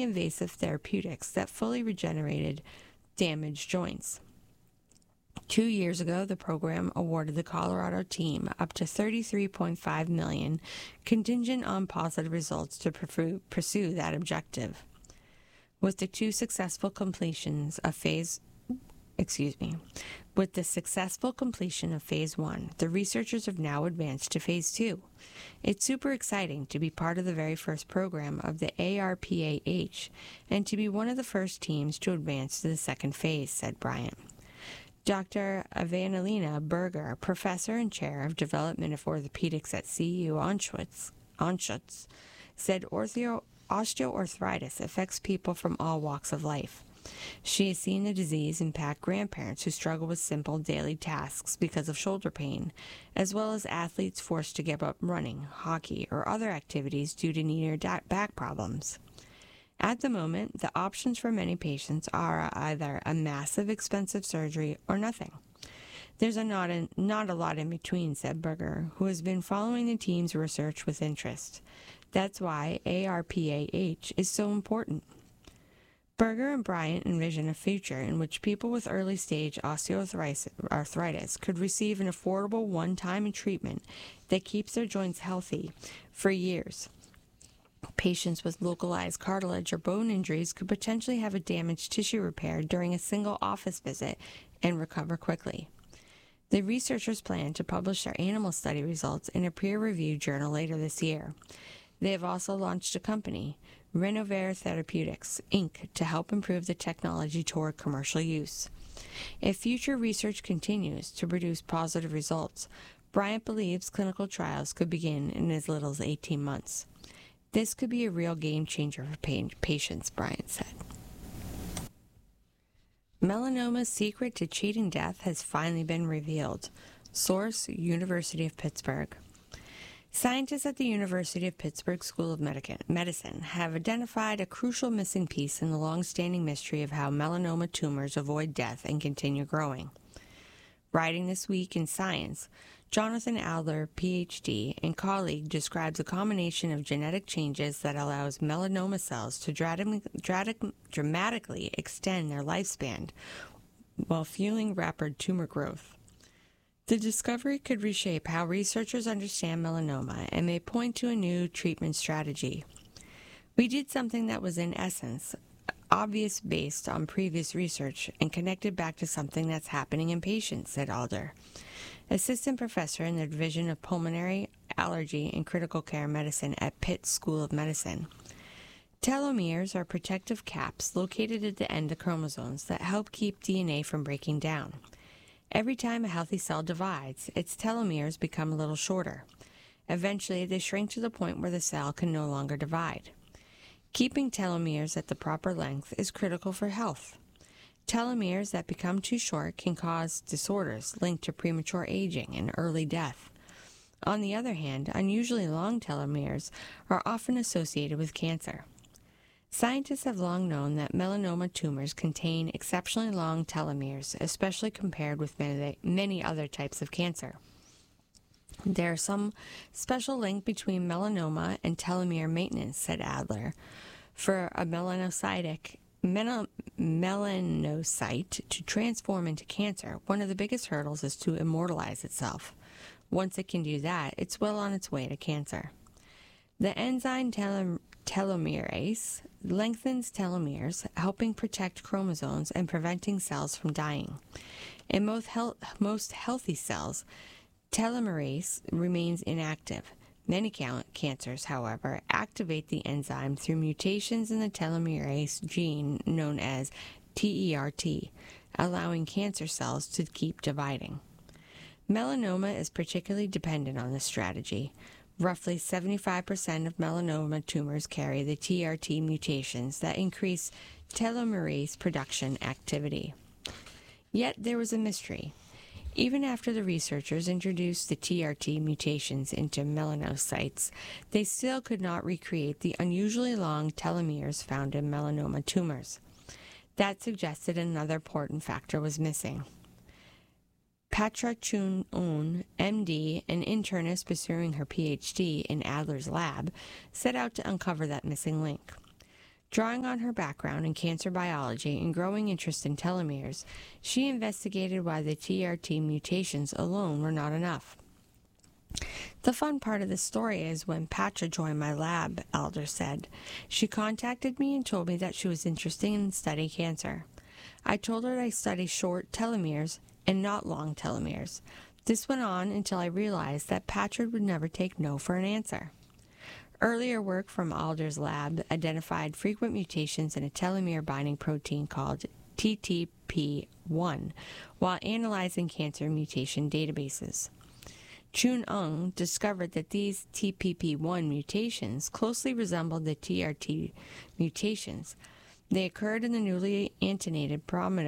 minimally invasive therapeutics that fully regenerated damaged joints. 2 years ago, the program awarded the Colorado team up to $33.5 million, contingent on positive results to pursue that objective. With the successful completion of phase 1, the researchers have now advanced to phase 2. It's super exciting to be part of the very first program of the ARPAH and to be one of the first teams to advance to the second phase, said Bryant. Dr. Evangelina Berger, professor and chair of development of orthopedics at CU Anschutz, said osteoarthritis affects people from all walks of life. She has seen the disease impact grandparents who struggle with simple daily tasks because of shoulder pain, as well as athletes forced to give up running, hockey, or other activities due to knee or back problems. At the moment, the options for many patients are either a massive expensive surgery or nothing. There's not a lot in between, said Berger, who has been following the team's research with interest. That's why ARPAH is so important. Berger and Bryant envision a future in which people with early-stage osteoarthritis could receive an affordable one-time treatment that keeps their joints healthy for years. Patients with localized cartilage or bone injuries could potentially have a damaged tissue repaired during a single office visit and recover quickly. The researchers plan to publish their animal study results in a peer-reviewed journal later this year. They have also launched a company, Renovare Therapeutics, Inc., to help improve the technology toward commercial use. If future research continues to produce positive results, Bryant believes clinical trials could begin in as little as 18 months. This could be a real game changer for patients, Bryant said. Melanoma's secret to cheating death has finally been revealed. Source, University of Pittsburgh. Scientists at the University of Pittsburgh School of Medicine have identified a crucial missing piece in the long-standing mystery of how melanoma tumors avoid death and continue growing. Writing this week in Science, Jonathan Adler, Ph.D., and colleague describes a combination of genetic changes that allows melanoma cells to dramatically extend their lifespan while fueling rapid tumor growth. The discovery could reshape how researchers understand melanoma and may point to a new treatment strategy. We did something that was in essence obvious based on previous research and connected back to something that's happening in patients, said Alder, assistant professor in the Division of Pulmonary, Allergy, and Critical Care Medicine at Pitt School of Medicine. Telomeres are protective caps located at the end of chromosomes that help keep DNA from breaking down. Every time a healthy cell divides, its telomeres become a little shorter. Eventually, they shrink to the point where the cell can no longer divide. Keeping telomeres at the proper length is critical for health. Telomeres that become too short can cause disorders linked to premature aging and early death. On the other hand, unusually long telomeres are often associated with cancer. Scientists have long known that melanoma tumors contain exceptionally long telomeres, especially compared with many other types of cancer. There is some special link between melanoma and telomere maintenance, said Adler. For a melanocyte to transform into cancer, one of the biggest hurdles is to immortalize itself. Once it can do that, it's well on its way to cancer. The enzyme telomerase lengthens telomeres, helping protect chromosomes and preventing cells from dying. In most healthy cells, telomerase remains inactive. Many cancers, however, activate the enzyme through mutations in the telomerase gene known as TERT, allowing cancer cells to keep dividing. Melanoma is particularly dependent on this strategy. Roughly 75% of melanoma tumors carry the TRT mutations that increase telomerase production activity. Yet there was a mystery. Even after the researchers introduced the TRT mutations into melanocytes, they still could not recreate the unusually long telomeres found in melanoma tumors. That suggested another important factor was missing. Patra Chun-un, MD, an internist pursuing her PhD in Adler's lab, set out to uncover that missing link. Drawing on her background in cancer biology and growing interest in telomeres, she investigated why the TRT mutations alone were not enough. The fun part of the story is when Patra joined my lab, Alder said. She contacted me and told me that she was interested in studying cancer. I told her I study short telomeres and not long telomeres. This went on until I realized that Patra would never take no for an answer. Earlier work from Alder's lab identified frequent mutations in a telomere binding protein called TTP1 while analyzing cancer mutation databases. Chun Ung discovered that these TPP1 mutations closely resembled the TRT mutations. They occurred in the newly antenated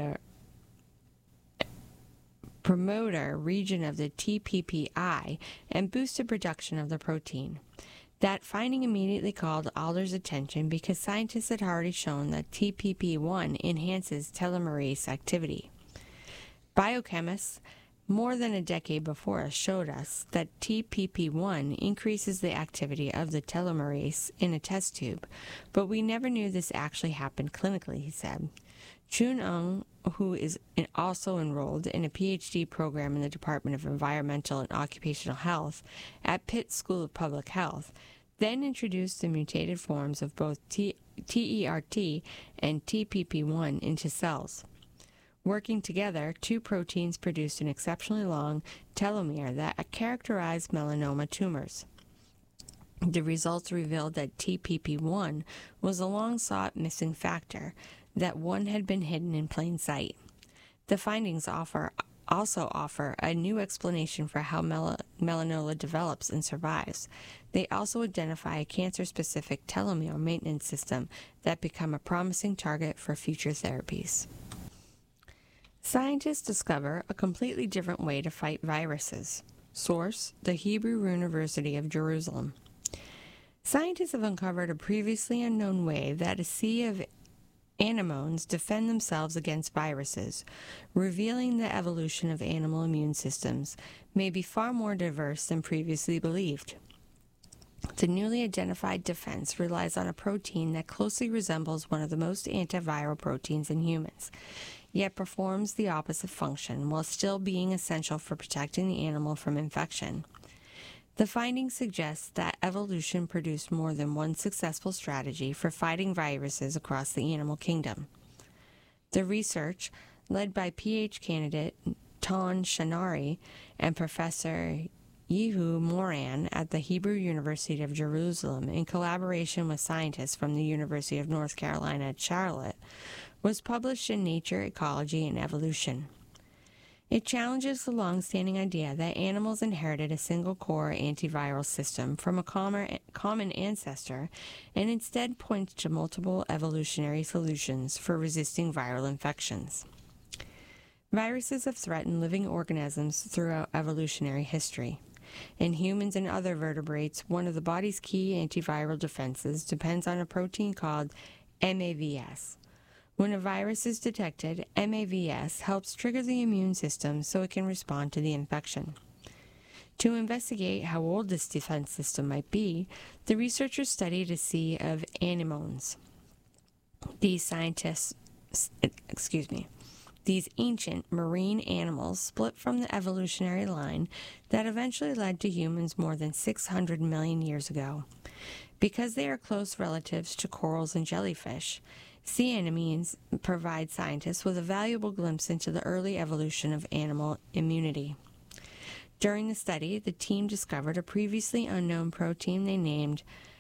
promoter region of the TPPI and boosted production of the protein. That finding immediately called Alder's attention because scientists had already shown that TPP1 enhances telomerase activity. Biochemists more than a decade before us showed us that TPP1 increases the activity of the telomerase in a test tube, but we never knew this actually happened clinically, he said. Chun Ung, who is also enrolled in a PhD program in the Department of Environmental and Occupational Health at Pitt School of Public Health, then introduced the mutated forms of both TERT and TPP1 into cells. Working together, two proteins produced an exceptionally long telomere that characterized melanoma tumors. The results revealed that TPP1 was a long-sought missing factor, that one had been hidden in plain sight. The findings also offer a new explanation for how melanoma develops and survives. They also identify a cancer-specific telomere maintenance system that become a promising target for future therapies. Scientists discover a completely different way to fight viruses. Source: the Hebrew University of Jerusalem. Scientists have uncovered a previously unknown way that a sea of anemones defend themselves against viruses, revealing the evolution of animal immune systems may be far more diverse than previously believed. The newly identified defense relies on a protein that closely resembles one of the most antiviral proteins in humans, yet performs the opposite function while still being essential for protecting the animal from infection. The findings suggest that evolution produced more than one successful strategy for fighting viruses across the animal kingdom. The research, led by PhD candidate Ton Shanari and Professor Yehu Moran at the Hebrew University of Jerusalem, in collaboration with scientists from the University of North Carolina at Charlotte, was published in Nature, Ecology, and Evolution. It challenges the long-standing idea that animals inherited a single-core antiviral system from a common ancestor and instead points to multiple evolutionary solutions for resisting viral infections. Viruses have threatened living organisms throughout evolutionary history. In humans and other vertebrates, one of the body's key antiviral defenses depends on a protein called MAVS. When a virus is detected, MAVS helps trigger the immune system so it can respond to the infection. To investigate how old this defense system might be, the researchers studied a sea of anemones. These ancient marine animals split from the evolutionary line that eventually led to humans more than 600 million years ago. Because they are close relatives to corals and jellyfish, sea anemones provide scientists with a valuable glimpse into the early evolution of animal immunity. During the study, the team discovered a previously unknown protein they named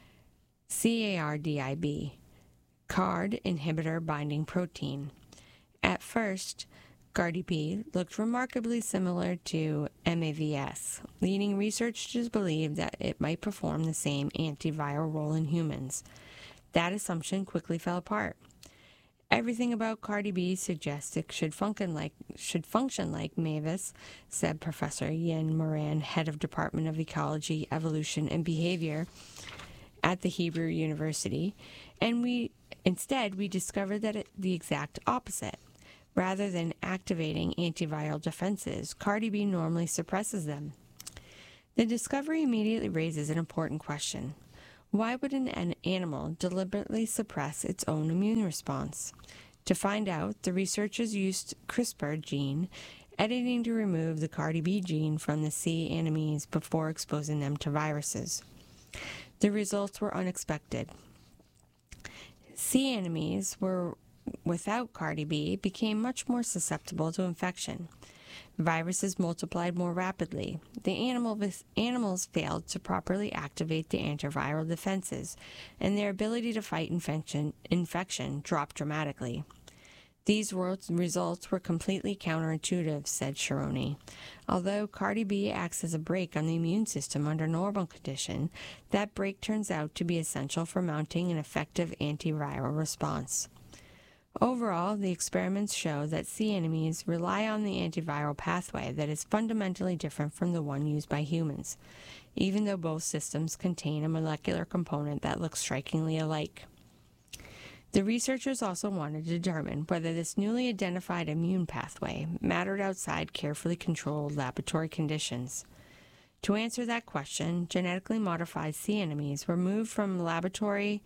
CARDIB, CARD inhibitor binding protein. At first, CARDIB looked remarkably similar to MAVS, leading researchers to believe that it might perform the same antiviral role in humans. That assumption quickly fell apart. Everything about CARDIB suggests it should function like MAVS, said Professor Yen Moran, head of Department of Ecology, Evolution, and Behavior at the Hebrew University, and we discovered that the exact opposite. Rather than activating antiviral defenses, CARDIB normally suppresses them. The discovery immediately raises an important question. Why would an animal deliberately suppress its own immune response? To find out, the researchers used CRISPR gene editing to remove the Cardi B gene from the sea anemones before exposing them to viruses. The results were unexpected. Sea anemones without Cardi B became much more susceptible to infection. Viruses multiplied more rapidly. The animals failed to properly activate the antiviral defenses, and their ability to fight infection dropped dramatically. These results were completely counterintuitive, said Sharoni. Although Cardi B acts as a brake on the immune system under normal condition, that brake turns out to be essential for mounting an effective antiviral response. Overall, the experiments show that sea anemones rely on the antiviral pathway that is fundamentally different from the one used by humans, even though both systems contain a molecular component that looks strikingly alike. The researchers also wanted to determine whether this newly identified immune pathway mattered outside carefully controlled laboratory conditions. To answer that question, genetically modified sea anemones were moved from laboratory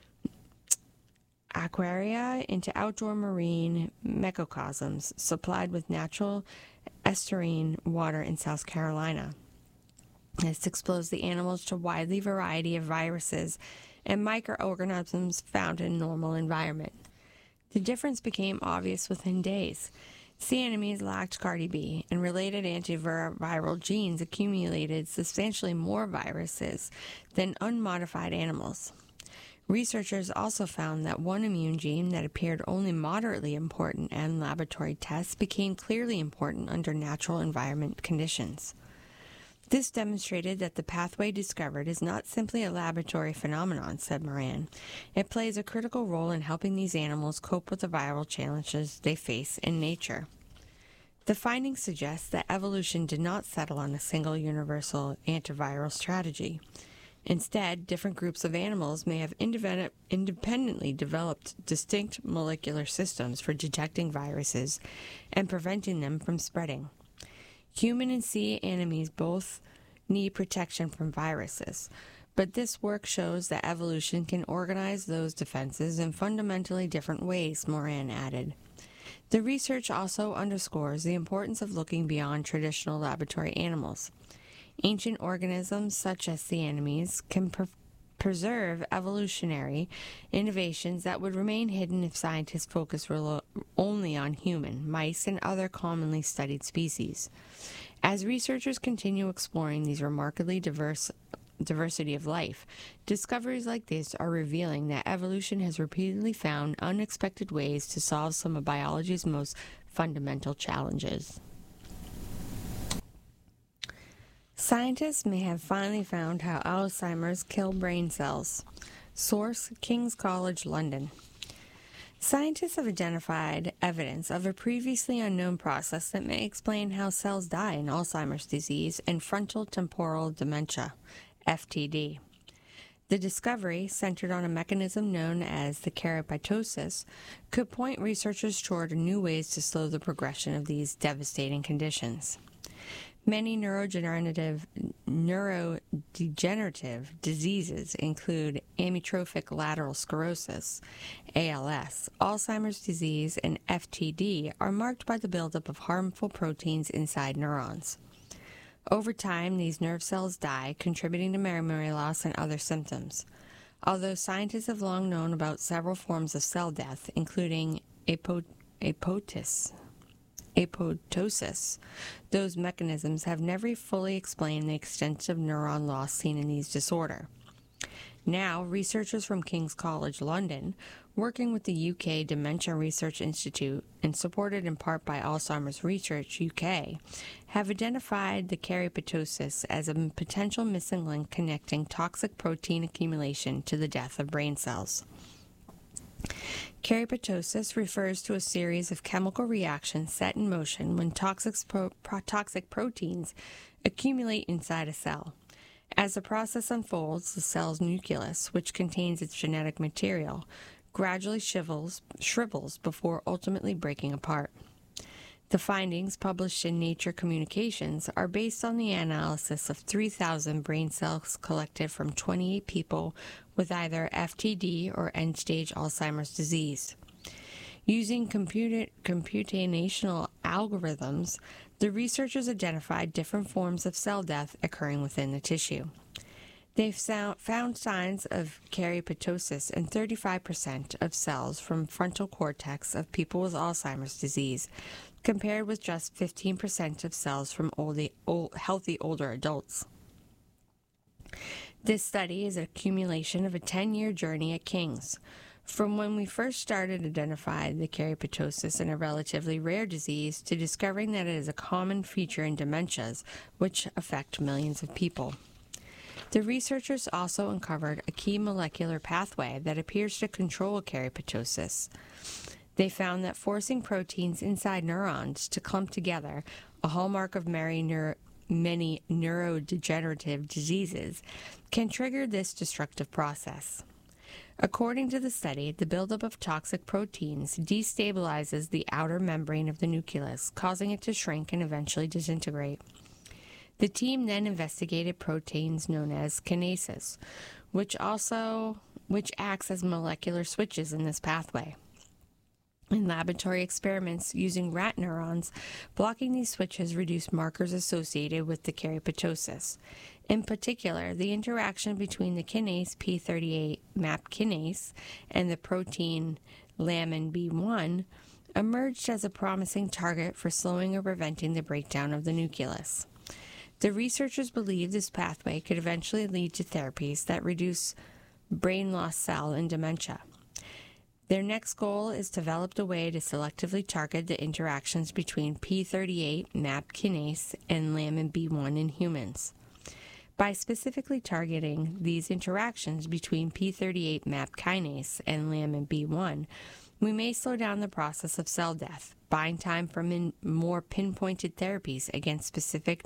aquaria into outdoor marine microcosms supplied with natural estuarine water in South Carolina. This exposed the animals to a wide variety of viruses and microorganisms found in a normal environment. The difference became obvious within days. Sea anemones lacked Cardi B, and related antiviral genes accumulated substantially more viruses than unmodified animals. Researchers also found that one immune gene that appeared only moderately important in laboratory tests became clearly important under natural environment conditions. This demonstrated that the pathway discovered is not simply a laboratory phenomenon, said Moran. It plays a critical role in helping these animals cope with the viral challenges they face in nature. The findings suggest that evolution did not settle on a single universal antiviral strategy. Instead, different groups of animals may have independently developed distinct molecular systems for detecting viruses and preventing them from spreading. Human and sea anemones both need protection from viruses, but this work shows that evolution can organize those defenses in fundamentally different ways, Moran added. The research also underscores the importance of looking beyond traditional laboratory animals. Ancient organisms such as sea anemones can preserve evolutionary innovations that would remain hidden if scientists focused only on human, mice, and other commonly studied species. As researchers continue exploring these remarkably diversity of life, discoveries like this are revealing that evolution has repeatedly found unexpected ways to solve some of biology's most fundamental challenges. Scientists may have finally found how Alzheimer's kills brain cells. Source: King's College London. Scientists have identified evidence of a previously unknown process that may explain how cells die in Alzheimer's disease and frontotemporal dementia, FTD. The discovery, centered on a mechanism known as the kerapitosis, could point researchers toward new ways to slow the progression of these devastating conditions. Many neurodegenerative diseases include amyotrophic lateral sclerosis, ALS, Alzheimer's disease, and FTD are marked by the buildup of harmful proteins inside neurons. Over time, these nerve cells die, contributing to memory loss and other symptoms. Although scientists have long known about several forms of cell death, including apoptosis, those mechanisms have never fully explained the extent of neuron loss seen in these disorders. Now, researchers from King's College London, working with the UK Dementia Research Institute and supported in part by Alzheimer's Research UK, have identified the kerapitosis as a potential missing link connecting toxic protein accumulation to the death of brain cells. Kerapitosis refers to a series of chemical reactions set in motion when toxic proteins accumulate inside a cell. As the process unfolds, the cell's nucleus, which contains its genetic material, gradually shrivels before ultimately breaking apart. The findings, published in Nature Communications, are based on the analysis of 3,000 brain cells collected from 28 people with either FTD or end-stage Alzheimer's disease. Using computational algorithms, the researchers identified different forms of cell death occurring within the tissue. They've found signs of karyoptosis in 35% of cells from frontal cortex of people with Alzheimer's disease, compared with just 15% of cells from healthy older adults. This study is an accumulation of a 10-year journey at King's, from when we first started identifying the karyoptosis in a relatively rare disease to discovering that it is a common feature in dementias, which affect millions of people. The researchers also uncovered a key molecular pathway that appears to control karyoptosis. They found that forcing proteins inside neurons to clump together, a hallmark of many neurodegenerative diseases, can trigger this destructive process. According to the study, the buildup of toxic proteins destabilizes the outer membrane of the nucleus, causing it to shrink and eventually disintegrate. The team then investigated proteins known as kinases, which acts as molecular switches in this pathway. In laboratory experiments using rat neurons, blocking these switches reduced markers associated with the karyoptosis. In particular, the interaction between the kinase p38 MAP kinase and the protein lamin B1 emerged as a promising target for slowing or preventing the breakdown of the nucleus. The researchers believe this pathway could eventually lead to therapies that reduce brain loss cell in dementia. Their next goal is to develop a way to selectively target the interactions between p38 MAP kinase and lamin B1 in humans. By specifically targeting these interactions between p38 MAP kinase and lamin B1, we may slow down the process of cell death, buying time for more pinpointed therapies against specific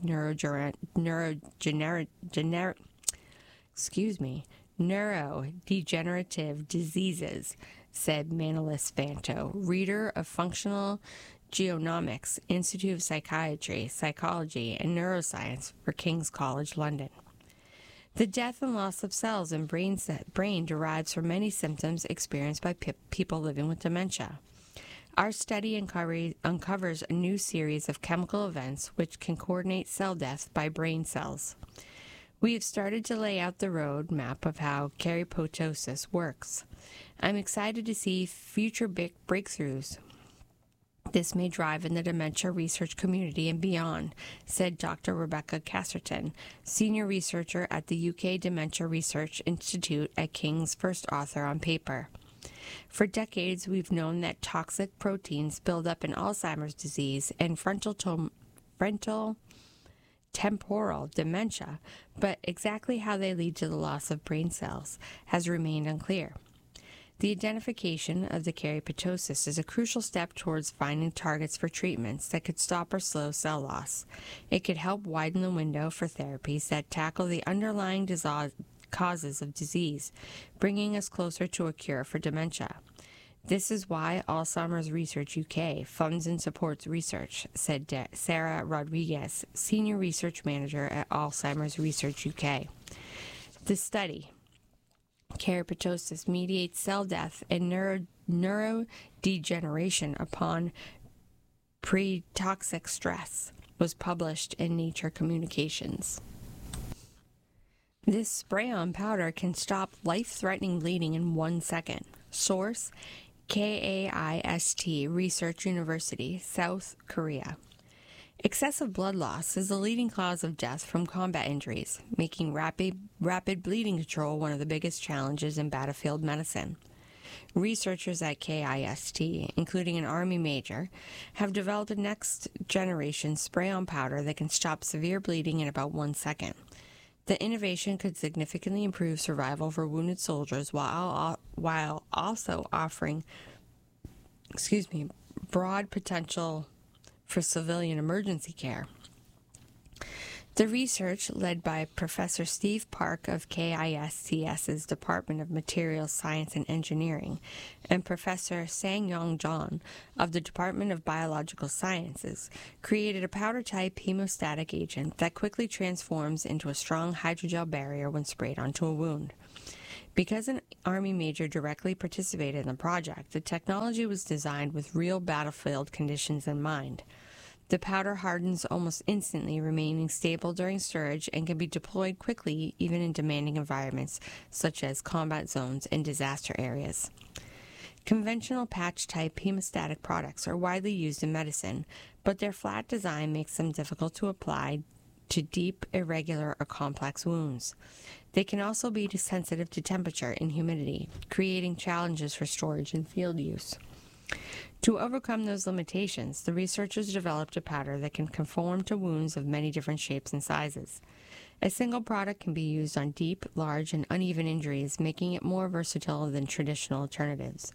neurodegenerative diseases, said Manolis Vanto, reader of Functional Genomics, Institute of Psychiatry, Psychology, and Neuroscience for King's College London. The death and loss of cells in brain derives from many symptoms experienced by people living with dementia. Our study uncovers a new series of chemical events which can coordinate cell death by brain cells. We have started to lay out the road map of how karyoptosis works. I'm excited to see future big breakthroughs this may drive in the dementia research community and beyond, said Dr. Rebecca Casserton, senior researcher at the UK Dementia Research Institute at King's, first author on paper. For decades, we've known that toxic proteins build up in Alzheimer's disease and frontal temporal dementia, but exactly how they lead to the loss of brain cells has remained unclear. The identification of the karyoptosis is a crucial step towards finding targets for treatments that could stop or slow cell loss. It could help widen the window for therapies that tackle the underlying causes of disease, bringing us closer to a cure for dementia. This is why Alzheimer's Research UK funds and supports research, said Sarah Rodriguez, Senior Research Manager at Alzheimer's Research UK. The study, karyoptosis mediates cell death and neurodegeneration upon pre-toxic stress, was published in Nature Communications. This spray-on powder can stop life-threatening bleeding in 1 second. Source: KAIST Research University, South Korea. Excessive blood loss is the leading cause of death from combat injuries, making rapid bleeding control one of the biggest challenges in battlefield medicine. Researchers at KIST, including an Army major, have developed a next-generation spray-on powder that can stop severe bleeding in about 1 second. The innovation could significantly improve survival for wounded soldiers while also offering broad potential for civilian emergency care. The research, led by Professor Steve Park of KISTS's Department of Materials Science and Engineering and Professor Sang-Yong John of the Department of Biological Sciences, created a powder-type hemostatic agent that quickly transforms into a strong hydrogel barrier when sprayed onto a wound. Because an Army major directly participated in the project, the technology was designed with real battlefield conditions in mind. The powder hardens almost instantly, remaining stable during storage, and can be deployed quickly even in demanding environments such as combat zones and disaster areas. Conventional patch-type hemostatic products are widely used in medicine, but their flat design makes them difficult to apply to deep, irregular, or complex wounds. They can also be sensitive to temperature and humidity, creating challenges for storage and field use. To overcome those limitations, the researchers developed a powder that can conform to wounds of many different shapes and sizes. A single product can be used on deep, large, and uneven injuries, making it more versatile than traditional alternatives.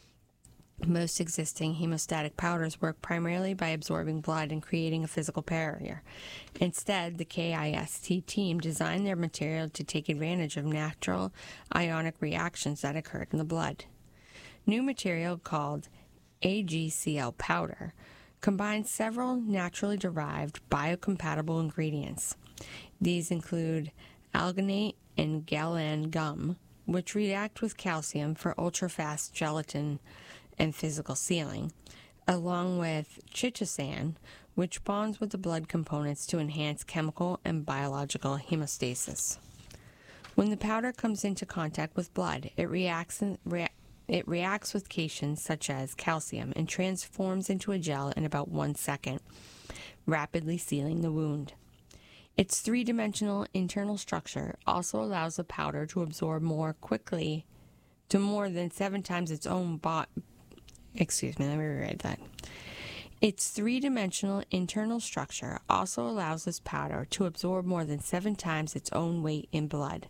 Most existing hemostatic powders work primarily by absorbing blood and creating a physical barrier. Instead, the KIST team designed their material to take advantage of natural ionic reactions that occurred in the blood. New material called AGCL powder combines several naturally derived biocompatible ingredients. These include alginate and gallan gum, which react with calcium for ultra-fast gelatin and physical sealing, along with chitosan, which bonds with the blood components to enhance chemical and biological hemostasis. When the powder comes into contact with blood, it reacts with cations such as calcium and transforms into a gel in about 1 second, rapidly sealing the wound. Its three-dimensional internal structure also allows the powder to absorb more quickly to more than 7 times its own Its three-dimensional internal structure also allows this powder to absorb more than 7 times its own weight in blood,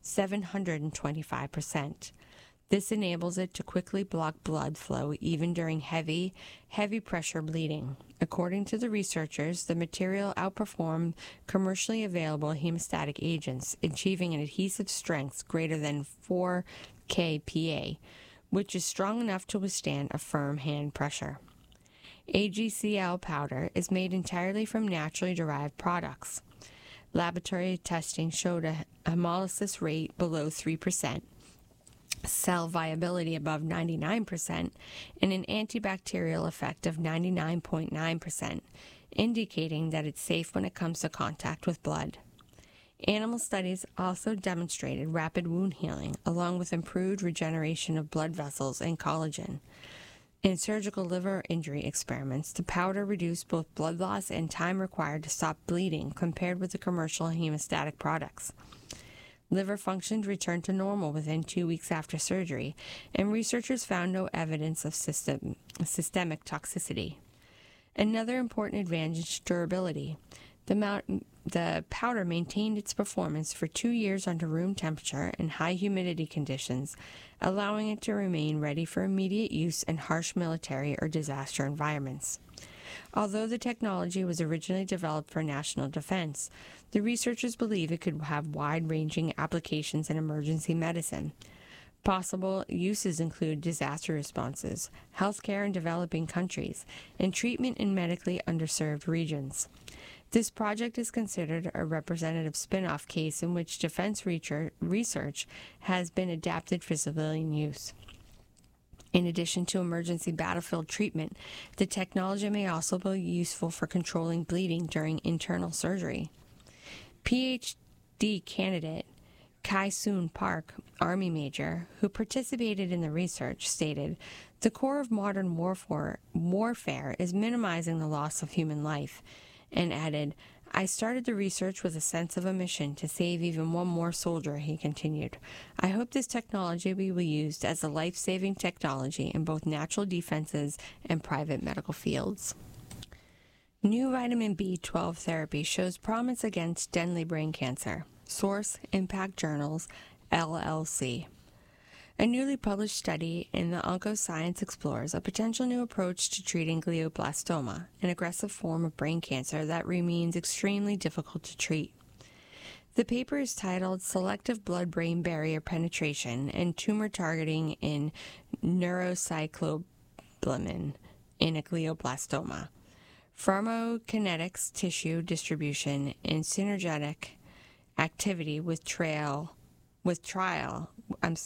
725%. This enables it to quickly block blood flow even during heavy pressure bleeding. According to the researchers, the material outperformed commercially available hemostatic agents, achieving an adhesive strength greater than 4 kPa, which is strong enough to withstand a firm hand pressure. AGCL powder is made entirely from naturally derived products. Laboratory testing showed a hemolysis rate below 3%, cell viability above 99%, and an antibacterial effect of 99.9%, indicating that it's safe when it comes to contact with blood. Animal studies also demonstrated rapid wound healing, along with improved regeneration of blood vessels and collagen. In surgical liver injury experiments, the powder reduced both blood loss and time required to stop bleeding compared with the commercial hemostatic products. Liver functions returned to normal within 2 weeks after surgery, and researchers found no evidence of systemic toxicity. Another important advantage is durability. The powder maintained its performance for 2 years under room temperature and high humidity conditions, allowing it to remain ready for immediate use in harsh military or disaster environments. Although the technology was originally developed for national defense, the researchers believe it could have wide-ranging applications in emergency medicine. Possible uses include disaster responses, healthcare in developing countries, and treatment in medically underserved regions. This project is considered a representative spin-off case in which defense research has been adapted for civilian use. In addition to emergency battlefield treatment, the technology may also be useful for controlling bleeding during internal surgery. PhD candidate Kai-Soon Park, Army major, who participated in the research, stated, "The core of modern warfare is minimizing the loss of human life," and added, "I started the research with a sense of a mission to save even one more soldier," he continued. "I hope this technology will be used as a life-saving technology in both natural defenses and private medical fields." New vitamin B12 therapy shows promise against deadly brain cancer. Source: Impact Journals, LLC. A newly published study in the Oncoscience explores a potential new approach to treating glioblastoma, an aggressive form of brain cancer that remains extremely difficult to treat. The paper is titled Selective Blood-Brain Barrier Penetration and Tumor Targeting in Neurocycloblimin in a Glioblastoma. Pharmacokinetics, tissue distribution, and synergetic activity with trail and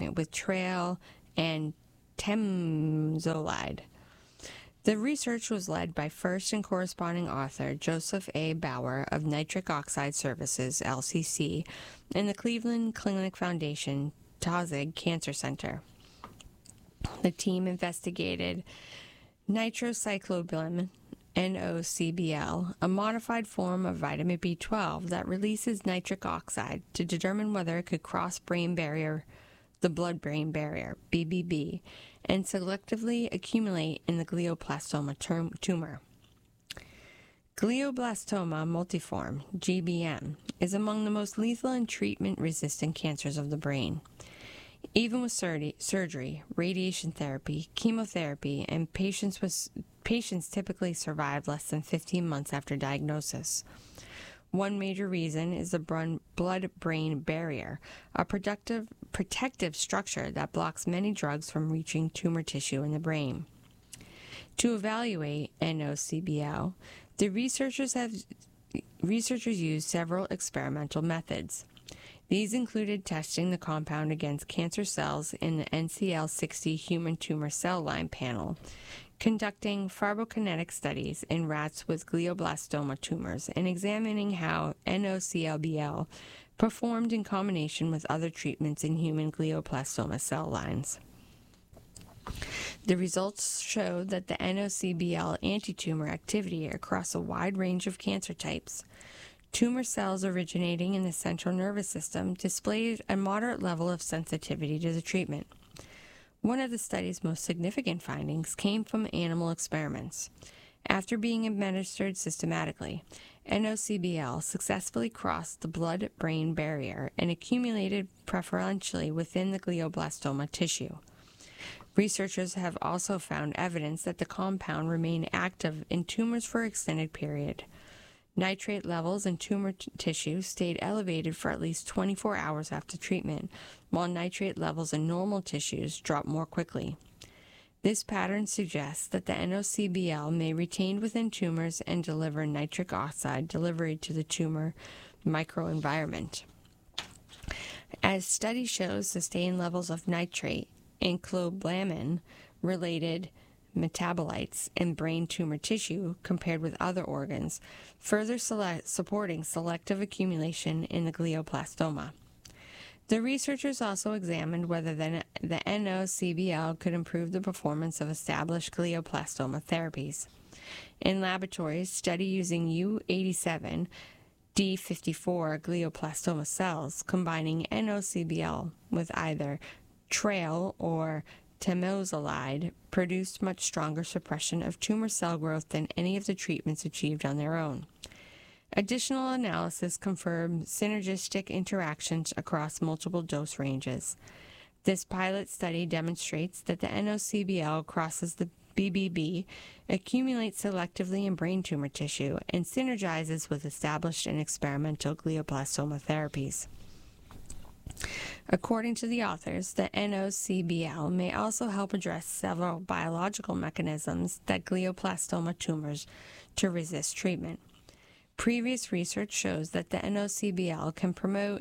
temozolide. The research was led by first and corresponding author Joseph A. Bauer of Nitric Oxide Services, LCC, and the Cleveland Clinic Foundation Taussig Cancer Center. The team investigated nitrocycloblimin, NOCBL, a modified form of vitamin B12 that releases nitric oxide, to determine whether it could cross the blood-brain barrier, BBB, and selectively accumulate in the glioblastoma tumor. Glioblastoma multiforme, GBM, is among the most lethal and treatment-resistant cancers of the brain. Even with surgery, radiation therapy, chemotherapy, and patients typically survive less than 15 months after diagnosis. One major reason is the blood-brain barrier, a protective structure that blocks many drugs from reaching tumor tissue in the brain. To evaluate NOCBL, the researchers used several experimental methods. These included testing the compound against cancer cells in the NCL60 human tumor cell line panel, conducting pharmacokinetic studies in rats with glioblastoma tumors, and examining how NOCBL performed in combination with other treatments in human glioblastoma cell lines. The results showed that the NOCBL anti-tumor activity across a wide range of cancer types. Tumor cells originating in the central nervous system displayed a moderate level of sensitivity to the treatment. One of the study's most significant findings came from animal experiments. After being administered systematically, NOCBL successfully crossed the blood-brain barrier and accumulated preferentially within the glioblastoma tissue. Researchers have also found evidence that the compound remained active in tumors for an extended period. Nitrate levels in tumor tissue stayed elevated for at least 24 hours after treatment, while nitrate levels in normal tissues dropped more quickly. This pattern suggests that the NOCBL may retain within tumors and deliver nitric oxide delivery to the tumor microenvironment. As study shows sustained levels of nitrate and clobalamin-related metabolites in brain tumor tissue compared with other organs, further supporting selective accumulation in the glioblastoma. The researchers also examined whether the NOCBL could improve the performance of established glioblastoma therapies. In laboratories, study using U87 D54 glioblastoma cells combining NOCBL with either trail or temozolide produced much stronger suppression of tumor cell growth than any of the treatments achieved on their own. Additional analysis confirmed synergistic interactions across multiple dose ranges. This pilot study demonstrates that the NOCBL crosses the BBB, accumulates selectively in brain tumor tissue, and synergizes with established and experimental glioblastoma therapies. According to the authors, the NOCBL may also help address several biological mechanisms that glioblastoma tumors to resist treatment. Previous research shows that the NOCBL can promote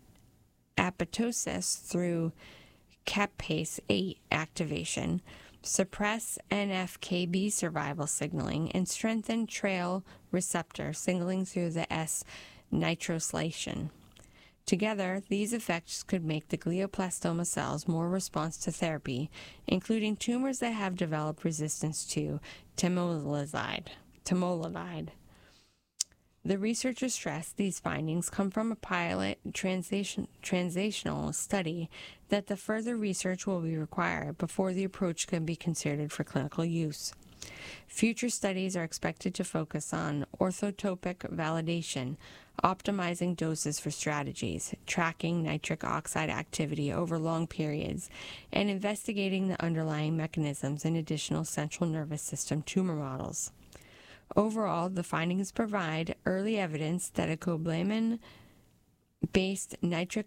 apoptosis through caspase-8 activation, suppress NF-κB survival signaling, and strengthen trail receptor signaling through the S-nitrosylation. Together, these effects could make the glioblastoma cells more responsive to therapy, including tumors that have developed resistance to temozolide. The researchers stressed these findings come from a pilot translational study that the further research will be required before the approach can be considered for clinical use. Future studies are expected to focus on orthotopic validation, optimizing doses for strategies, tracking nitric oxide activity over long periods, and investigating the underlying mechanisms in additional central nervous system tumor models. Overall, the findings provide early evidence that a cobalamin-based nitric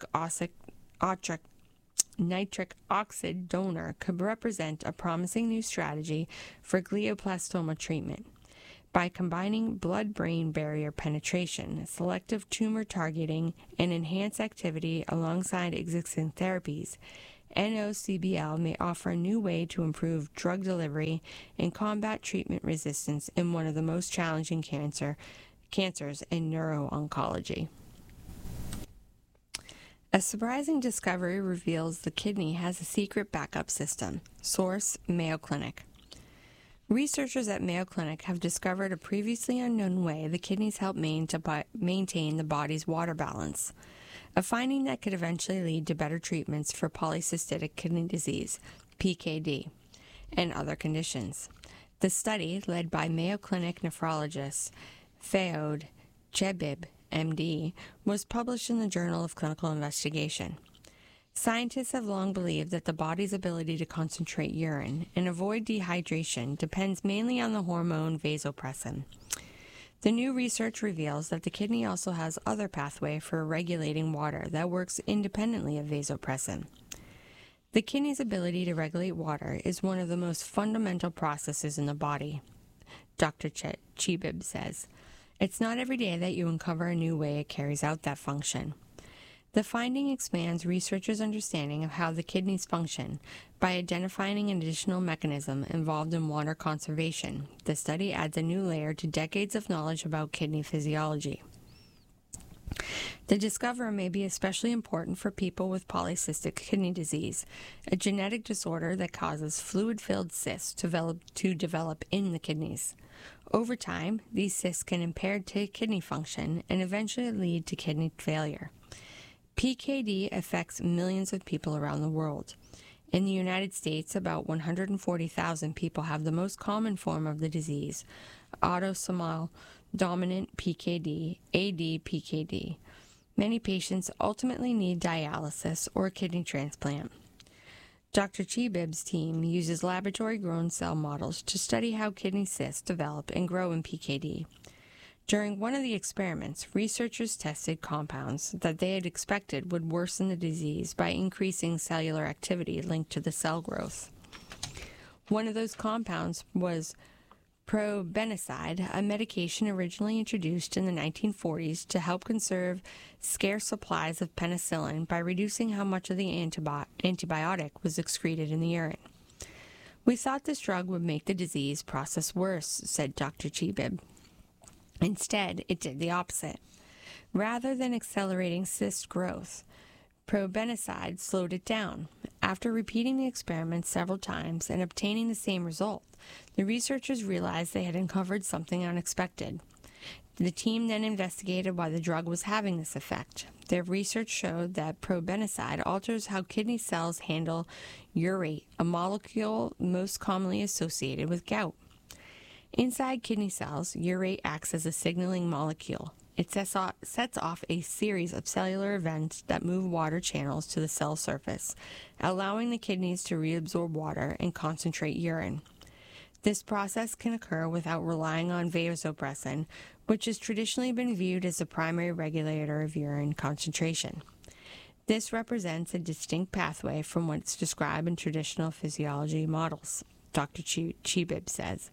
oxide donor could represent a promising new strategy for glioblastoma treatment. By combining blood-brain barrier penetration, selective tumor targeting, and enhanced activity alongside existing therapies, NOCBL may offer a new way to improve drug delivery and combat treatment resistance in one of the most challenging cancers in neuro-oncology. A surprising discovery reveals the kidney has a secret backup system. Source: Mayo Clinic. Researchers at Mayo Clinic have discovered a previously unknown way the kidneys help maintain the body's water balance, a finding that could eventually lead to better treatments for polycystic kidney disease, PKD, and other conditions. The study, led by Mayo Clinic nephrologist Fayod Chebib, MD, was published in the Journal of Clinical Investigation. Scientists have long believed that the body's ability to concentrate urine and avoid dehydration depends mainly on the hormone vasopressin. The new research reveals that the kidney also has other pathway for regulating water that works independently of vasopressin. The kidney's ability to regulate water is one of the most fundamental processes in the body, Dr. Chebib says. It's not every day that you uncover a new way it carries out that function. The finding expands researchers' understanding of how the kidneys function by identifying an additional mechanism involved in water conservation. The study adds a new layer to decades of knowledge about kidney physiology. The discovery may be especially important for people with polycystic kidney disease, a genetic disorder that causes fluid-filled cysts to develop in the kidneys. Over time, these cysts can impair kidney function and eventually lead to kidney failure. PKD affects millions of people around the world. In the United States, about 140,000 people have the most common form of the disease, autosomal dominant PKD, ADPKD. Many patients ultimately need dialysis or a kidney transplant. Dr. Chebib's team uses laboratory-grown cell models to study how kidney cysts develop and grow in PKD. During one of the experiments, researchers tested compounds that they had expected would worsen the disease by increasing cellular activity linked to the cell growth. One of those compounds was probenecide, a medication originally introduced in the 1940s to help conserve scarce supplies of penicillin by reducing how much of the antibiotic was excreted in the urine. We thought this drug would make the disease process worse, said Dr. Chebib. Instead, it did the opposite. Rather than accelerating cyst growth, probenecide slowed it down. After repeating the experiment several times and obtaining the same result, the researchers realized they had uncovered something unexpected. The team then investigated why the drug was having this effect. Their research showed that probenecide alters how kidney cells handle urate, a molecule most commonly associated with gout. Inside kidney cells, urate acts as a signaling molecule. It sets off a series of cellular events that move water channels to the cell surface, allowing the kidneys to reabsorb water and concentrate urine. This process can occur without relying on vasopressin, which has traditionally been viewed as the primary regulator of urine concentration. This represents a distinct pathway from what's described in traditional physiology models, Dr. Chebib says.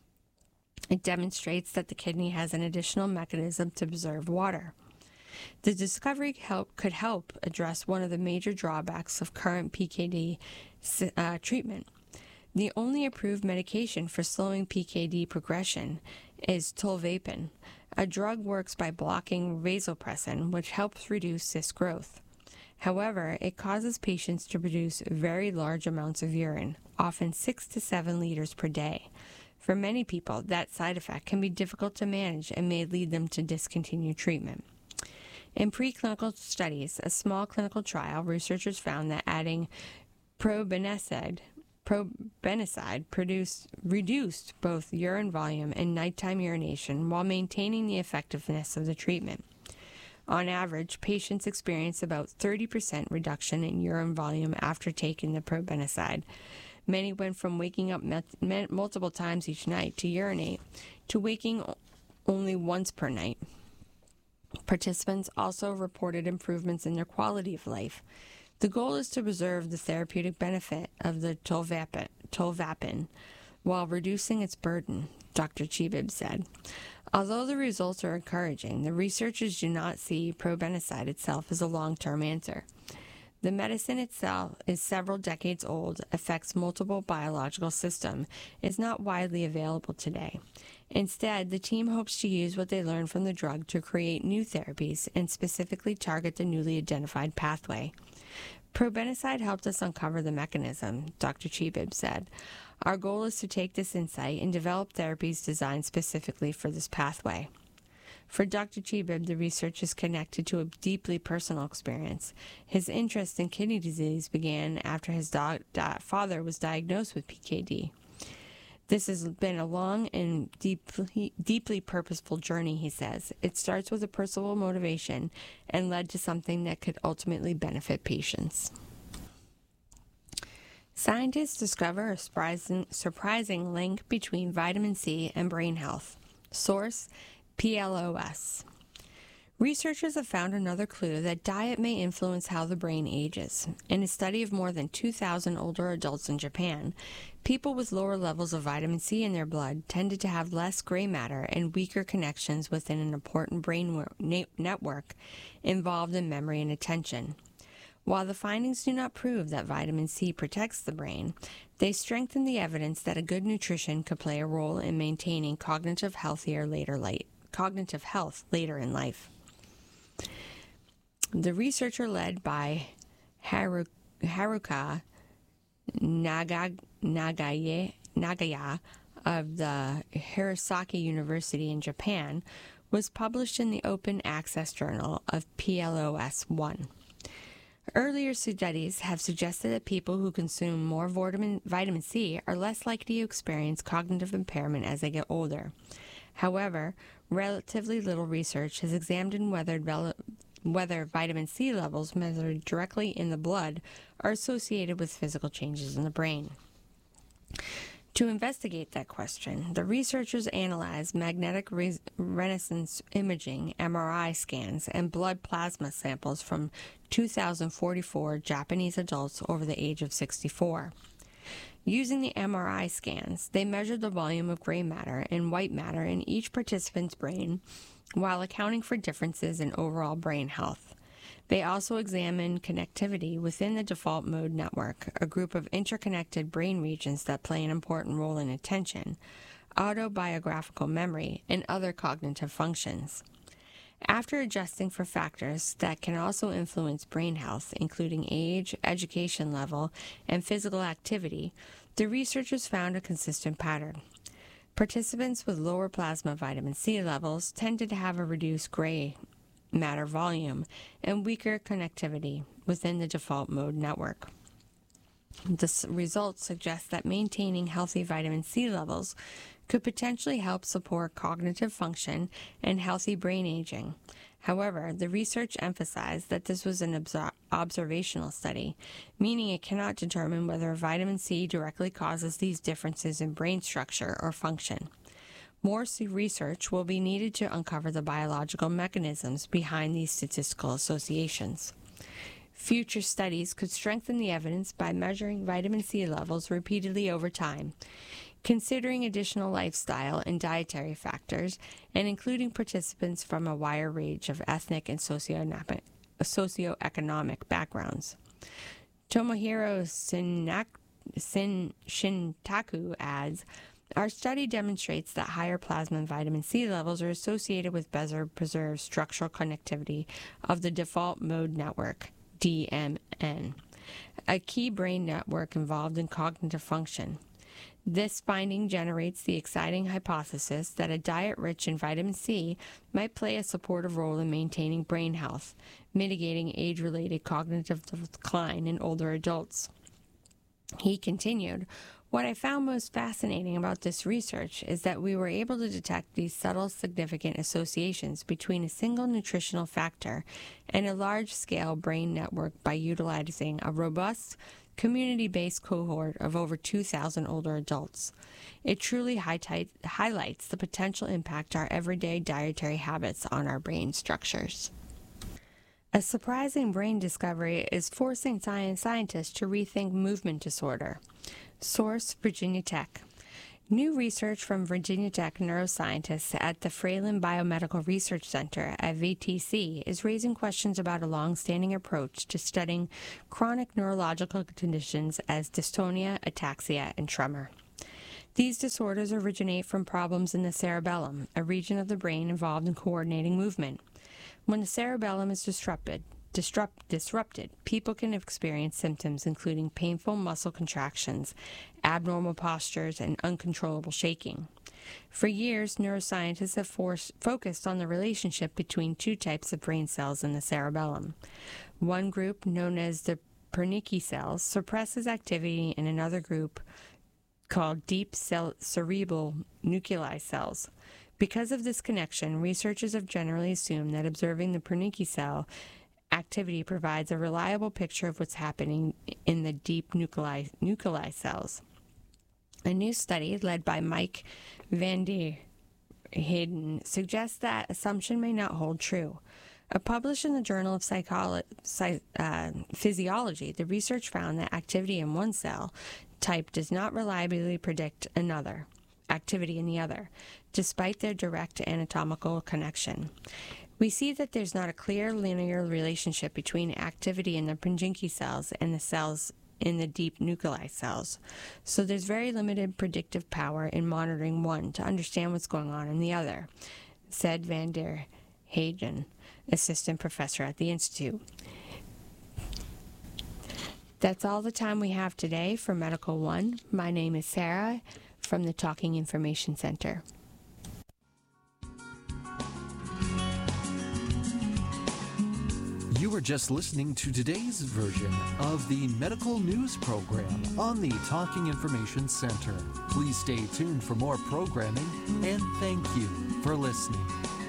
It demonstrates that the kidney has an additional mechanism to preserve water. The discovery could help address one of the major drawbacks of current PKD treatment. The only approved medication for slowing PKD progression is tolvaptan. A drug works by blocking vasopressin, which helps reduce cyst growth. However, it causes patients to produce very large amounts of urine, often 6 to 7 liters per day. For many people, that side effect can be difficult to manage and may lead them to discontinue treatment. In preclinical studies, a small clinical trial, researchers found that adding probenecide probenecid reduced both urine volume and nighttime urination while maintaining the effectiveness of the treatment. On average, patients experience about 30% reduction in urine volume after taking the probenecid. Many went from waking up multiple times each night to urinate to waking only once per night. Participants also reported improvements in their quality of life. The goal is to preserve the therapeutic benefit of the tolvaptan while reducing its burden, Dr. Chebib said. Although the results are encouraging, the researchers do not see probenecid itself as a long-term answer. The medicine itself is several decades old, affects multiple biological systems, is not widely available today. Instead, the team hopes to use what they learned from the drug to create new therapies and specifically target the newly identified pathway. Probenecid helped us uncover the mechanism, Dr. Chebib said. Our goal is to take this insight and develop therapies designed specifically for this pathway. For Dr. Chebib, the research is connected to a deeply personal experience. His interest in kidney disease began after his father was diagnosed with PKD. This has been a long and deeply purposeful journey, he says. It starts with a personal motivation and led to something that could ultimately benefit patients. Scientists discover a surprising link between vitamin C and brain health. Source: PLOS. Researchers have found another clue that diet may influence how the brain ages. In a study of more than 2,000 older adults in Japan, people with lower levels of vitamin C in their blood tended to have less gray matter and weaker connections within an important brain network involved in memory and attention. While the findings do not prove that vitamin C protects the brain, they strengthen the evidence that a good nutrition could play a role in maintaining cognitive health later in life. The researcher led by Haruka Nagaya of the Hirosaki University in Japan was published in the Open Access Journal of PLOS1. Earlier studies have suggested that people who consume more vitamin C are less likely to experience cognitive impairment as they get older. However, relatively little research has examined whether vitamin C levels measured directly in the blood are associated with physical changes in the brain. To investigate that question, the researchers analyzed magnetic resonance imaging (MRI) scans and blood plasma samples from 2,044 Japanese adults over the age of 64. Using the MRI scans, they measured the volume of gray matter and white matter in each participant's brain while accounting for differences in overall brain health. They also examined connectivity within the default mode network, a group of interconnected brain regions that play an important role in attention, autobiographical memory, and other cognitive functions. After adjusting for factors that can also influence brain health, including age, education level, and physical activity, the researchers found a consistent pattern. Participants with lower plasma vitamin C levels tended to have a reduced gray matter volume and weaker connectivity within the default mode network. The results suggest that maintaining healthy vitamin C levels could potentially help support cognitive function and healthy brain aging. However, the research emphasized that this was an observational study, meaning it cannot determine whether vitamin C directly causes these differences in brain structure or function. More research will be needed to uncover the biological mechanisms behind these statistical associations. Future studies could strengthen the evidence by measuring vitamin C levels repeatedly over time, considering additional lifestyle and dietary factors, and including participants from a wider range of ethnic and socioeconomic backgrounds. Tomohiro Shintaku adds, "Our study demonstrates that higher plasma vitamin C levels are associated with better preserved structural connectivity of the default mode network, DMN, a key brain network involved in cognitive function. This finding generates the exciting hypothesis that a diet rich in vitamin C might play a supportive role in maintaining brain health, mitigating age-related cognitive decline in older adults." He continued, "What I found most fascinating about this research is that we were able to detect these subtle, significant associations between a single nutritional factor and a large-scale brain network by utilizing a robust, community-based cohort of over 2,000 older adults. It truly highlights the potential impact our everyday dietary habits on our brain structures." A surprising brain discovery is forcing scientists to rethink movement disorder. Source: Virginia Tech. New research from Virginia Tech neuroscientists at the Fralin Biomedical Research Center at VTC is raising questions about a long-standing approach to studying chronic neurological conditions as dystonia, ataxia, and tremor. These disorders originate from problems in the cerebellum, a region of the brain involved in coordinating movement. When the cerebellum is disrupted, people can experience symptoms including painful muscle contractions, abnormal postures, and uncontrollable shaking. For years, neuroscientists have focused on the relationship between two types of brain cells in the cerebellum. One group, known as the Purkinje cells, suppresses activity in another group called deep cerebral nuclei cells. Because of this connection, researchers have generally assumed that observing the Purkinje cell activity provides a reliable picture of what's happening in the deep nuclei cells. A new study led by Mike van der Heyden suggests that assumption may not hold true. Published in the Journal of Physiology, the research found that activity in one cell type does not reliably predict activity in the other, despite their direct anatomical connection. We see that there's not a clear linear relationship between activity in the Purkinje cells and the cells in the deep nuclei cells, so there's very limited predictive power in monitoring one to understand what's going on in the other, said van der Heyden, assistant professor at the Institute. That's all the time we have today for Medical One. My name is Sarah from the Talking Information Center. You were just listening to today's version of the Medical News Program on the Talking Information Center. Please stay tuned for more programming, and thank you for listening.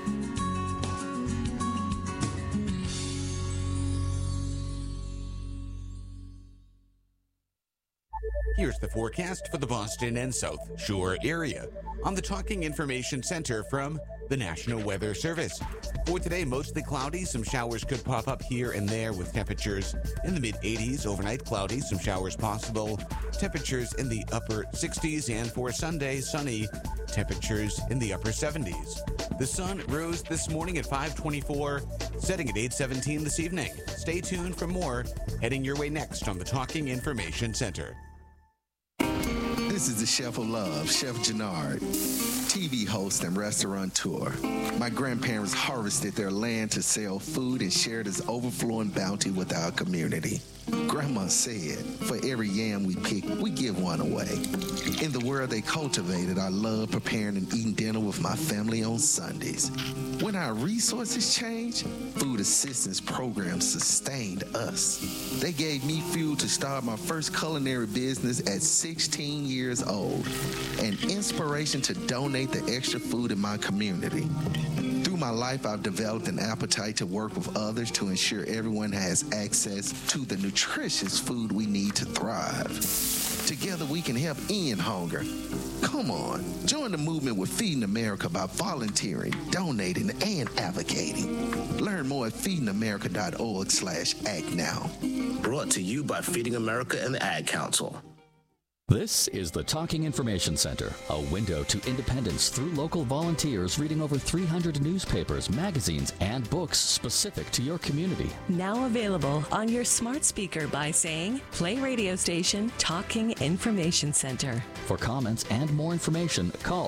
Here's the forecast for the Boston and South Shore area on the Talking Information Center from the National Weather Service. For today, mostly cloudy. Some showers could pop up here and there with temperatures in the mid-80s. Overnight, cloudy. Some showers possible. Temperatures in the upper 60s. And for Sunday, sunny. Temperatures in the upper 70s. The sun rose this morning at 5:24, setting at 8:17 this evening. Stay tuned for more heading your way next on the Talking Information Center. This is the Chef of Love, Chef Jannard, TV host and restaurateur. My grandparents harvested their land to sell food and shared its overflowing bounty with our community. Grandma said, for every yam we pick, we give one away. In the world they cultivated, I love preparing and eating dinner with my family on Sundays. When our resources changed, food assistance programs sustained us. They gave me fuel to start my first culinary business at 16 years old, and inspiration to donate the extra food in my community. Through my life, I've developed an appetite to work with others to ensure everyone has access to the nutritious food we need to thrive. Together, we can help end hunger. Come on, join the movement with Feeding America by volunteering, donating, and advocating. Learn more at feedingamerica.org/act now. Brought to you by Feeding America and the Ad Council. This is the Talking Information Center, a window to independence through local volunteers reading over 300 newspapers, magazines, and books specific to your community. Now available on your smart speaker by saying, play radio station Talking Information Center. For comments and more information, call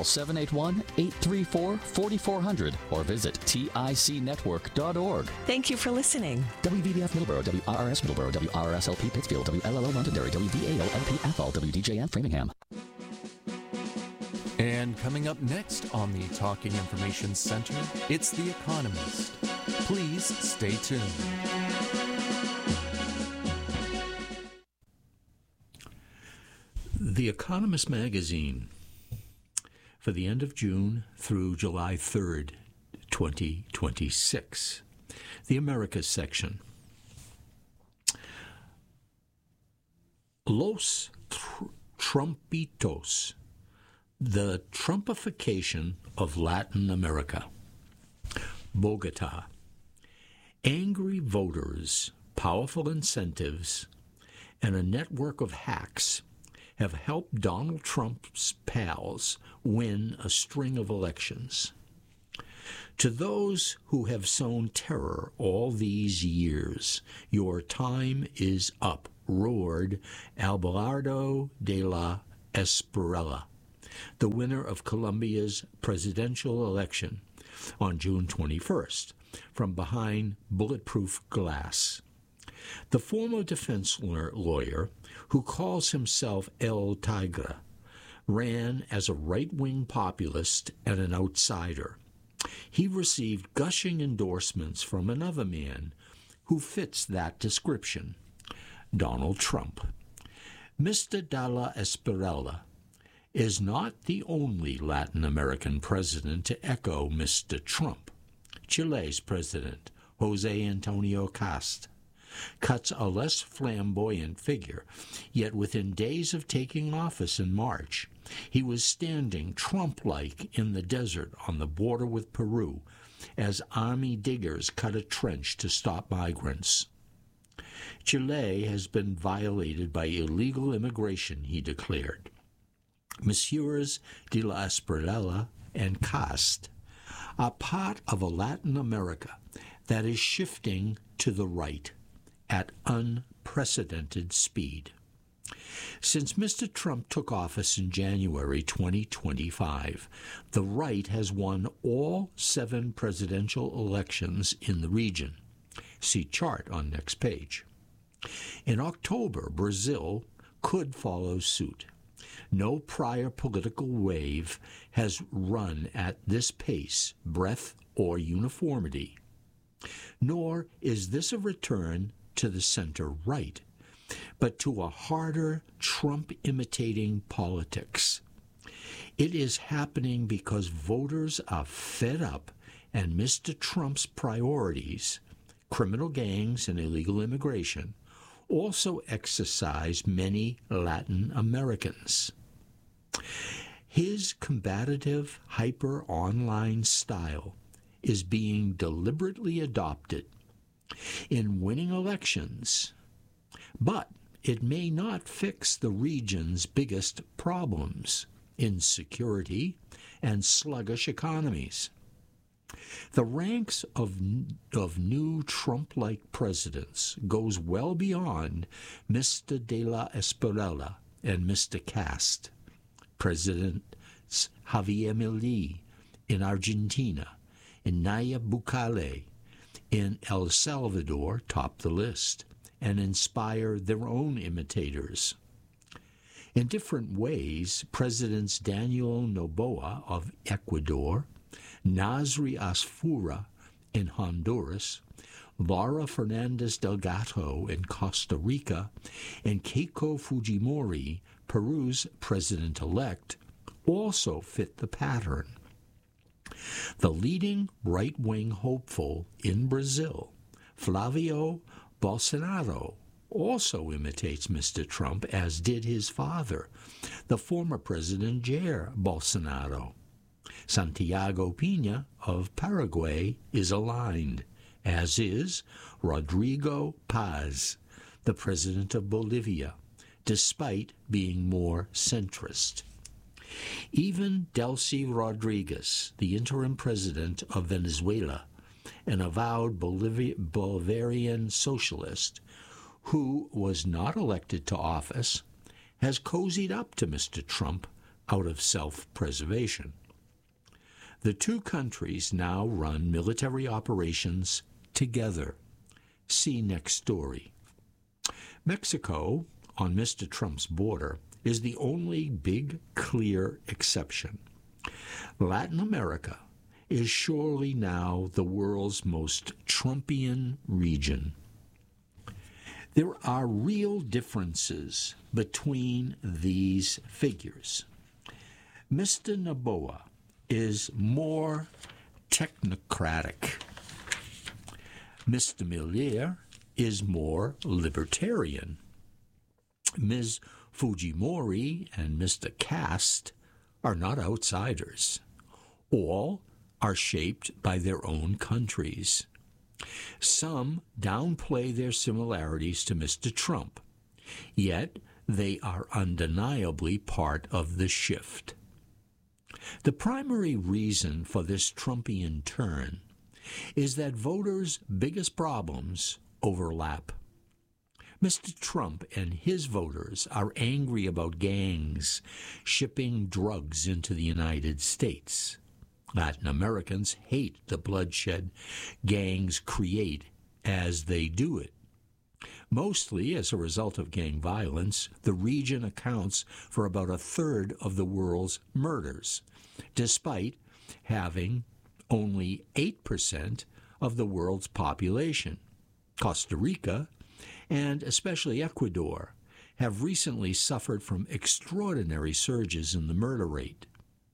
781-834-4400 or visit ticnetwork.org. Thank you for listening. WVBF Middleborough, WRRS Middleborough, WRSLP Pittsfield, WLLO Londonderry, WVALLP Athol, WDJN Framingham. And coming up next on the Talking Information Center, it's The Economist. Please stay tuned. The Economist magazine for the end of June through July 3rd, 2026. The Americas section. Los Trumpitos, the Trumpification of Latin America. Bogota. Angry voters, powerful incentives, and a network of hacks have helped Donald Trump's pals win a string of elections. To those who have sown terror all these years, your time is up, roared Abelardo de la Espriella, the winner of Colombia's presidential election on June 21st, from behind bulletproof glass. The former defense lawyer, who calls himself El Tigre, ran as a right-wing populist and an outsider. He received gushing endorsements from another man who fits that description, Donald Trump. Mr. de la Espriella is not the only Latin American president to echo Mr. Trump. Chile's president, Jose Antonio Cast, cuts a less flamboyant figure, yet within days of taking office in March, he was standing Trump-like in the desert on the border with Peru as army diggers cut a trench to stop migrants. Chile has been violated by illegal immigration, he declared. Messieurs de la Espriella and Cast are part of a Latin America that is shifting to the right at unprecedented speed. Since Mr. Trump took office in January 2025, the right has won all 7 presidential elections in the region. See chart on next page. In October, Brazil could follow suit. No prior political wave has run at this pace, breadth, or uniformity. Nor is this a return to the center-right, but to a harder Trump-imitating politics. It is happening because voters are fed up and Mr. Trump's priorities, criminal gangs and illegal immigration, also exercise many Latin Americans. His combative, hyper-online style is being deliberately adopted in winning elections, but it may not fix the region's biggest problems, insecurity and sluggish economies. The ranks of new Trump-like presidents goes well beyond Mr. de la Espriella and Mr. Cast. Presidents Javier Milei in Argentina and Nayib Bukele in El Salvador top the list and inspire their own imitators. In different ways, Presidents Daniel Noboa of Ecuador, Nasri Asfura in Honduras, Laura Fernandez Delgado in Costa Rica, and Keiko Fujimori, Peru's president-elect, also fit the pattern. The leading right-wing hopeful in Brazil, Flavio Bolsonaro, also imitates Mr. Trump, as did his father, the former President Jair Bolsonaro. Santiago Peña of Paraguay is aligned, as is Rodrigo Paz, the president of Bolivia, despite being more centrist. Even Delcy Rodriguez, the interim president of Venezuela, an avowed Bolivarian socialist who was not elected to office, has cozied up to Mr. Trump out of self-preservation. The two countries now run military operations together. See next story. Mexico, on Mr. Trump's border, is the only big, clear exception. Latin America is surely now the world's most Trumpian region. There are real differences between these figures. Mr. Noboa is more technocratic. Mr. Millier is more libertarian. Ms. Fujimori and Mr. Cast are not outsiders. All are shaped by their own countries. Some downplay their similarities to Mr. Trump, yet they are undeniably part of the shift. The primary reason for this Trumpian turn is that voters' biggest problems overlap. Mr. Trump and his voters are angry about gangs shipping drugs into the United States. Latin Americans hate the bloodshed gangs create as they do it. Mostly as a result of gang violence, the region accounts for about a third of the world's murders, despite having only 8% of the world's population. Costa Rica, and especially Ecuador, have recently suffered from extraordinary surges in the murder rate.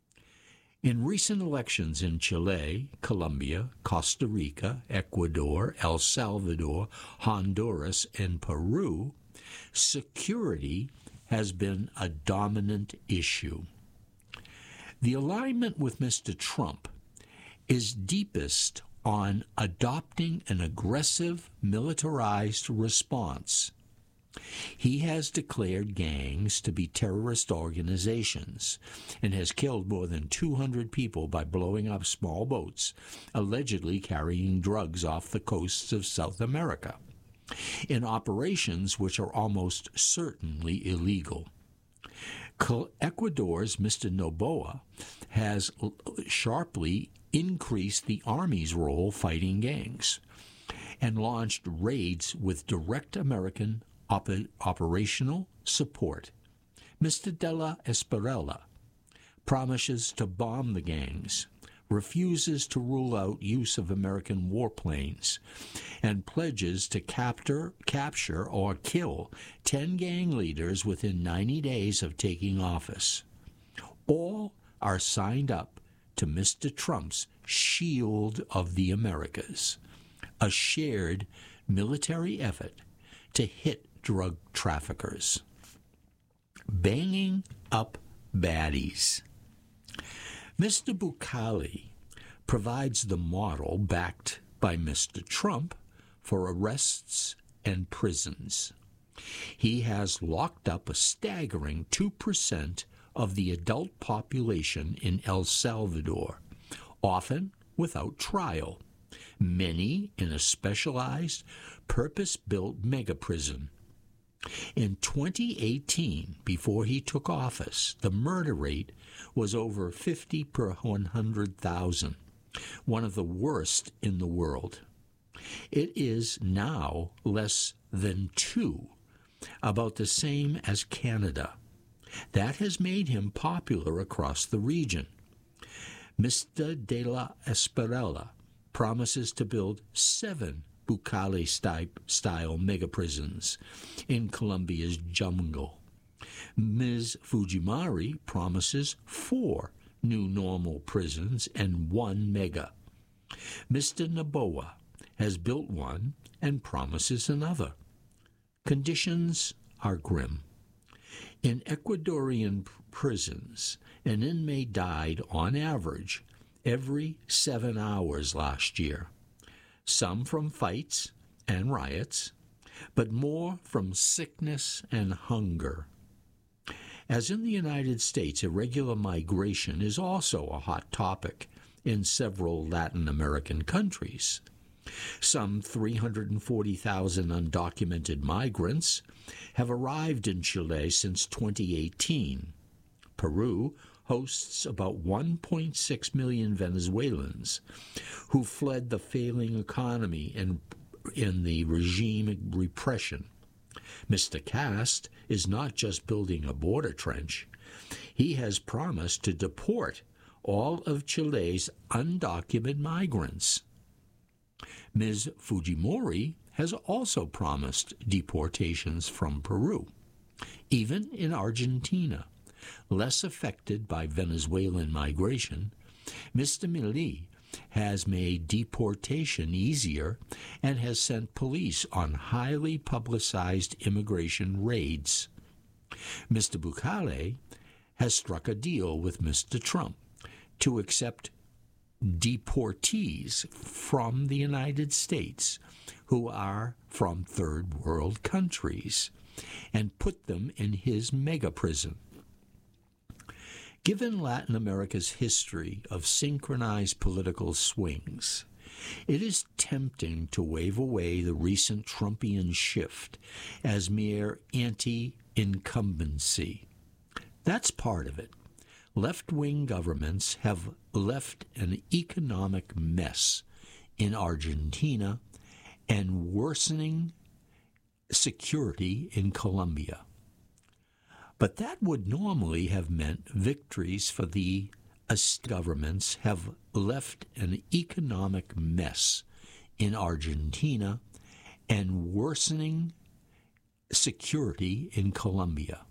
In recent elections in Chile, Colombia, Costa Rica, Ecuador, El Salvador, Honduras, and Peru, security has been a dominant issue. The alignment with Mr. Trump is deepest on adopting an aggressive, militarized response. He has declared gangs to be terrorist organizations and has killed more than 200 people by blowing up small boats, allegedly carrying drugs off the coasts of South America, in operations which are almost certainly illegal. Ecuador's Mr. Noboa has sharply increased the Army's role fighting gangs and launched raids with direct American operational support. Mr. De La Espriella promises to bomb the gangs, refuses to rule out use of American warplanes, and pledges to capture or kill 10 gang leaders within 90 days of taking office. All are signed up to Mr. Trump's Shield of the Americas, a shared military effort to hit drug traffickers. Banging up baddies. Mr. Bukele provides the model backed by Mr. Trump for arrests and prisons. He has locked up a staggering 2% of the adult population in El Salvador, often without trial, many in a specialized, purpose-built mega-prison. In 2018, before he took office, the murder rate was over 50 per 100,000, one of the worst in the world. It is now less than 2, about the same as Canada. That has made him popular across the region. Mr. De La Espriella promises to build 7 Bukele-style mega-prisons in Colombia's jungle. Ms. Fujimori promises 4 new normal prisons and 1 mega. Mr. Noboa has built one and promises another. Conditions are grim. In Ecuadorian prisons, an inmate died on average every 7 hours last year. Some from fights and riots, but more from sickness and hunger. As in the United States, irregular migration is also a hot topic in several Latin American countries. Some 340,000 undocumented migrants have arrived in Chile since 2018. Peru hosts about 1.6 million Venezuelans who fled the failing economy in the regime repression. Mr. Cast is not just building a border trench. He has promised to deport all of Chile's undocumented migrants. Ms. Fujimori has also promised deportations from Peru. Even in Argentina, less affected by Venezuelan migration, Mr. Milei has made deportation easier and has sent police on highly publicized immigration raids. Mr. Bukele has struck a deal with Mr. Trump to accept deportees from the United States who are from third world countries and put them in his mega prison. Given Latin America's history of synchronized political swings, it is tempting to wave away the recent Trumpian shift as mere anti-incumbency. That's part of it. Left-wing governments have left an economic mess in Argentina and worsening security in Colombia. But that would normally have meant victories for the governments have left an economic mess in Argentina and worsening security in Colombia.